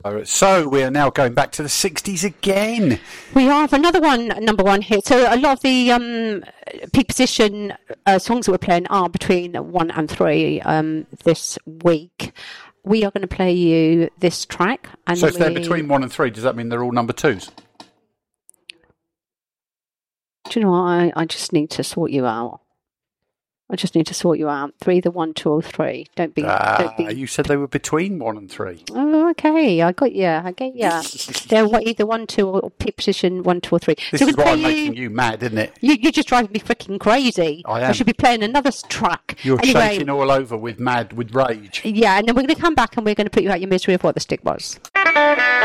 So we are now going back to the 60s again. We have another one, number one hit. So a lot of the peak position songs that we're playing are between 1 and 3 this week. We are going to play you this track. And so if they're between 1 and 3, does that mean they're all number 2s? Do you know what? I just need to sort you out. They're either 1, 2, or 3. Don't be. You said they were between 1 and 3. Oh, okay. I got you. They're either 1, 2, or peak position 1, 2, or 3. This is why I'm making you mad, isn't it? You're just driving me freaking crazy. I am. I should be playing another track. You're shaking all over with rage. Yeah, and then we're going to come back and we're going to put you out your misery of what the stick was.